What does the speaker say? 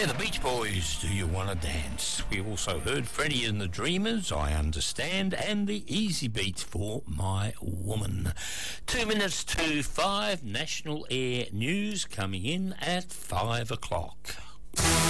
They're the Beach Boys, Do You Wanna Dance? We also heard Freddie and the Dreamers, I Understand, and the Easy Beat for My Woman. 2 minutes to 5, National Air News coming in at 5 o'clock.